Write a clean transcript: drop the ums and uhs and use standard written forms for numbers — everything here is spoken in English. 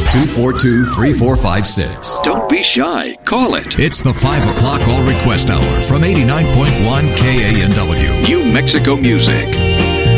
888-242-3456. Don't be shy. Call it. It's the 5 o'clock All Request Hour from 89.1 KANW. New Mexico Music.